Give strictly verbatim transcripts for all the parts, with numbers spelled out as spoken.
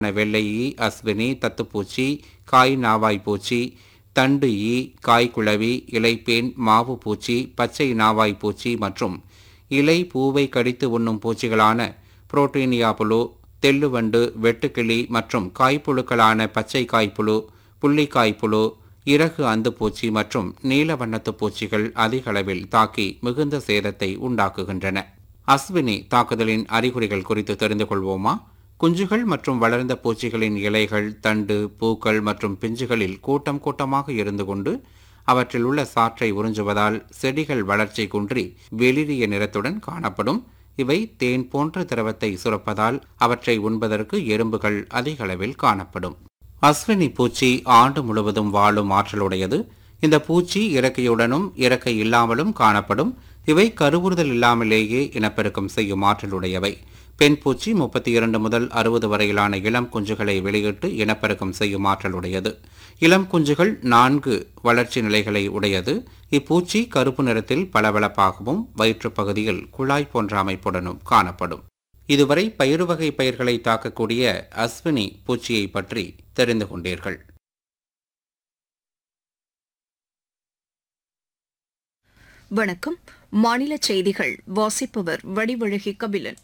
வெள்ளை ஈ, அஸ்வினி, தத்துப்பூச்சி, காய் நாவாய் பூச்சி, தண்டு ஈ, காய்குளவி, இலைப்பேன், மாவு பூச்சி, பச்சை நாவாய் பூச்சி மற்றும் இலை பூவை கடித்து உண்ணும் பூச்சிகளான புரோட்டீனியா புழு, தெள்ளுவண்டு, வெட்டுக்கிளி மற்றும் காய்ப்புழுக்களான பச்சை காய்ப்புழு, புள்ளிக்காய்ப்புழு, இறகு அந்துப்பூச்சி மற்றும் நீல வண்ணத்து பூச்சிகள் அதிக அளவில் தாக்கி மிகுந்த சேதத்தை உண்டாக்குகின்றன. அஸ்வினி தாக்குதலின் அறிகுறிகள் குறித்து தெரிந்து கொள்வோமா? குஞ்சுகள் மற்றும் வளர்ந்த பூச்சிகளின் இலைகள், தண்டு, பூக்கள் மற்றும் பிஞ்சுகளில் கூட்டம் கூட்டமாக இருந்து கொண்டு அவற்றில் உள்ள சாற்றை உறிஞ்சுவதால் செடிகள் வளர்ச்சி குன்றி வெளிரிய நிறத்துடன் காணப்படும். இவை தேன் போன்ற திரவத்தை சுரப்பதால் அவற்றை உண்பதற்கு எறும்புகள் அதிக அளவில் காணப்படும். அஸ்வினி பூச்சி ஆண்டு முழுவதும் வாழும் ஆற்றலுடையது. இந்த பூச்சி இறக்கையுடனும் இறக்கை இல்லாமலும் காணப்படும். இவை கருவுறுதல் இல்லாமலேயே இனப்பெருக்கம் செய்யும் ஆற்றலுடையவை. பெண் பூச்சி முப்பத்தி இரண்டு முதல் அறுபது வரையிலான இளம் குஞ்சுகளை வெளியிட்டு இனப்பெருக்கம் செய்யும் ஆற்றலுடையது. இளம் குஞ்சுகள் நான்கு வளர்ச்சி நிலைகளை உடையது. இப்பூச்சி கருப்பு நிறத்தில் பளபளப்பாகவும் வயிற்றுப் பகுதியில் குழாய் போன்ற அமைப்புடனும் காணப்படும். இதுவரை பயிறு வகை பயிர்களை தாக்கக்கூடிய அஸ்வினி பூச்சியை பற்றி தெரிந்து கொண்டீர்கள். வணக்கம். மாநில செய்திகள் வாசிப்பவர் வடிவழகி கபிலன்.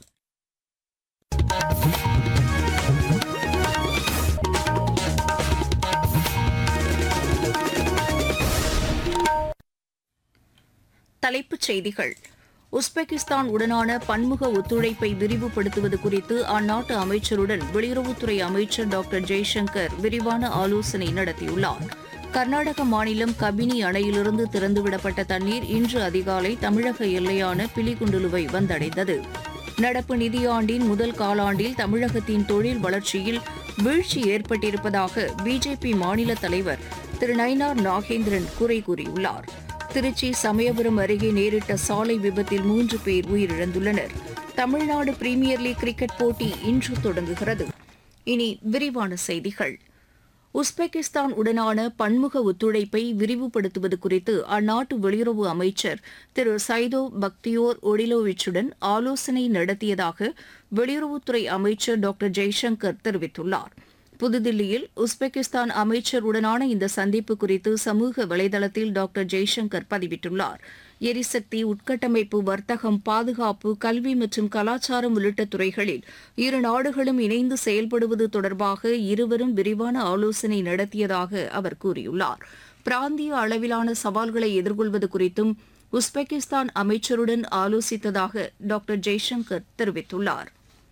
தலைப்புச் செய்திகள். உஸ்பெகிஸ்தான் உடனான பன்முக ஒத்துழைப்பை விரிவுபடுத்துவது குறித்து அந்நாட்டு அமைச்சருடன் வெளியுறவுத்துறை அமைச்சர் டாக்டர் ஜெய்சங்கர் விரிவான ஆலோசனை நடத்தியுள்ளார். கர்நாடக மாநிலம் கபினி அணையிலிருந்து திறந்துவிடப்பட்ட தண்ணீர் இன்று அதிகாலை தமிழக எல்லையான பிலிகுண்டுலுவை வந்தடைந்தது. நடப்பு நிதியாண்டின் முதல் காலாண்டில் தமிழகத்தின் தொழில் வளர்ச்சியில் வீழ்ச்சி ஏற்பட்டிருப்பதாக பிஜேபி மாநில தலைவர் திரு நயினார் நாகேந்திரன் குறை கூறியுள்ளார். திருச்சி சமயபுரம் அருகே நேரிட்ட சாலை விபத்தில் மூன்று பேர் உயிரிழந்துள்ளனர். தமிழ்நாடு பிரீமியர் லீக் கிரிக்கெட் போட்டி இன்று தொடங்குகிறது. இனி விரிவான செய்திகள். உஸ்பெகிஸ்தான் உடனான பன்முக ஒத்துழைப்பை விரிவுபடுத்துவது குறித்து அந்நாட்டு வெளியுறவு அமைச்சர் திரு சைதோ பக்தியோர் ஒடிலோவிச்சுடன் ஆலோசனை நடத்தியதாக வெளியுறவுத்துறை அமைச்சர் டாக்டர் ஜெய்சங்கர் தெரிவித்துள்ளார். புதுதில்லியில் உஸ்பெகிஸ்தான் அமைச்சருடனான இந்த சந்திப்பு குறித்து சமூக வலைதளத்தில் டாக்டர் ஜெய்சங்கர் பதிவிட்டுள்ளார். எரிசக்தி, உட்கட்டமைப்பு, வர்த்தகம், பாதுகாப்பு, கல்வி மற்றும் கலாச்சாரம் உள்ளிட்ட துறைகளில் இரு நாடுகளும் இணைந்து செயல்படுவது தொடர்பாக இருவரும் விரிவான ஆலோசனை நடத்தியதாக அவர் கூறியுள்ளார். பிராந்திய அளவிலான சவால்களை எதிர்கொள்வது குறித்தும் உஸ்பெகிஸ்தான் அமைச்சருடன் ஆலோசித்ததாக டாக்டர் ஜெய்சங்கர் தெரிவித்துள்ளார்.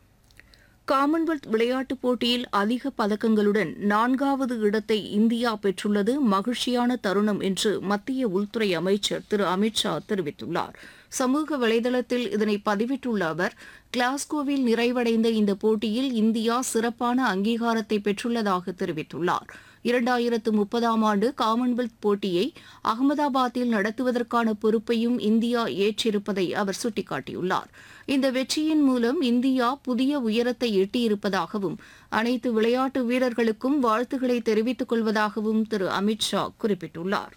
காமன்வெல்த் விளையாட்டுப் போட்டியில் அதிக பதக்கங்களுடன் நான்காவது இடத்தை இந்தியா பெற்றுள்ளது மகிழ்ச்சியான தருணம் என்று மத்திய உள்துறை அமைச்சர் திரு அமித் ஷா தெரிவித்துள்ளார். சமூக வலைதளத்தில் இதனை பதிவிட்டுள்ள அவர், கிளாஸ்கோவில் நிறைவடைந்த இந்த போட்டியில் இந்தியா சிறப்பான அங்கீகாரத்தை பெற்றுள்ளதாக தெரிவித்துள்ளார். இரண்டாயிரத்து முப்பதாம் ஆண்டு காமன்வெல்த் போட்டியை அகமதாபாத்தில் நடத்துவதற்கான பொறுப்பையும் இந்தியா ஏற்றிருப்பதை அவர் சுட்டிக்காட்டியுள்ளார். இந்த வெற்றியின் மூலம் இந்தியா புதிய உயரத்தை எட்டியிருப்பதாகவும் அனைத்து விளையாட்டு வீரர்களுக்கும் வாழ்த்துக்களை தெரிவித்துக் கொள்வதாகவும் திரு அமித் ஷா குறிப்பிட்டுள்ளார்.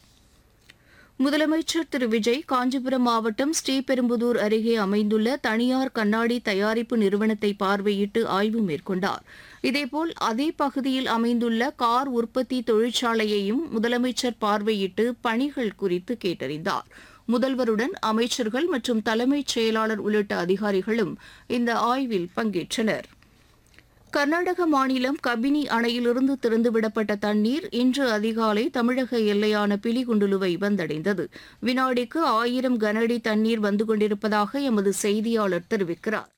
முதலமைச்சர் திரு விஜய் காஞ்சிபுரம் மாவட்டம் ஸ்ரீபெரும்புதூர் அருகே அமைந்துள்ள தனியார் கண்ணாடி தயாரிப்பு நிறுவனத்தை பார்வையிட்டு ஆய்வு மேற்கொண்டார். இதேபோல் அதே பகுதியில் அமைந்துள்ள கார் உற்பத்தி தொழிற்சாலையையும் முதலமைச்சர் பார்வையிட்டு பணிகள் குறித்து கேட்டறிந்தார். முதல்வருடன் அமைச்சர்கள் மற்றும் தலைமைச் செயலாளர் உள்ளிட்ட அதிகாரிகளும் இந்த ஆய்வில் பங்கேற்றனர். கர்நாடக மாநிலம் கபினி அணையிலிருந்து திறந்துவிடப்பட்ட தண்ணீர் இன்று அதிகாலை தமிழக எல்லையான பிலிகுண்டுலுவை வந்தடைந்தது. வினாடிக்கு ஆயிரம் கனஅடி தண்ணீர் வந்து கொண்டிருப்பதாக எமது செய்தியாளர் தெரிவிக்கிறார்.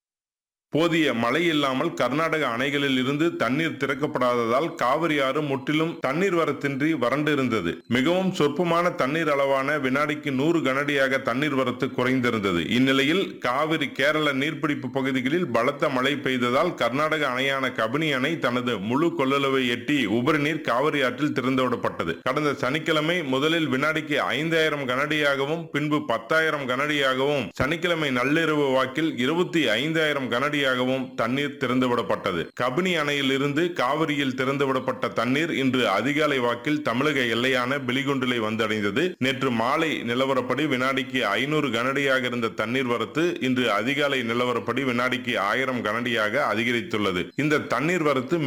போதிய மழை இல்லாமல் கர்நாடக அணைகளில் இருந்து தண்ணீர் திறக்கப்படாததால் காவிரி ஆறு முற்றிலும் தண்ணீர் வரத்தின்றி வறண்டு இருந்தது. மிகவும் சொற்பமான தண்ணீர் அளவான வினாடிக்கு நூறு கனஅடியாக தண்ணீர் வரத்து குறைந்திருந்தது. இந்நிலையில் காவிரி கேரள நீர்பிடிப்பு பகுதிகளில் பலத்த மழை பெய்ததால் கர்நாடக அணையான கபினி அணை தனது முழு கொள்ளளவை எட்டி உபரி நீர் காவிரி ஆற்றில் திறந்துவிடப்பட்டது. கடந்த சனிக்கிழமை முதலில் வினாடிக்கு ஐந்தாயிரம் கனஅடியாகவும் பின்பு பத்தாயிரம் கனஅடியாகவும் சனிக்கிழமை நள்ளிரவு வாக்கில் இருபத்தி ஐந்தாயிரம் கனஅடி கனஅடியாகவும் தண்ணீர் திறந்துவிடப்பட்டது. கபினி அணையில் இருந்து காவிரியில் திறந்துவிடப்பட்ட தண்ணீர் இன்று அதிகாலை வாக்கில் தமிழக எல்லையான பிலிகுண்டிலை வந்தடைந்தது. நேற்று மாலை நிலவரப்படி வினாடிக்கு ஐநூறு கனஅடியாக இருந்த தண்ணீர் வரத்து இன்று அதிகாலை நிலவரப்படி வினாடிக்கு ஆயிரம் கனஅடியாக அதிகரித்துள்ளது. இந்த தண்ணீர் வரத்து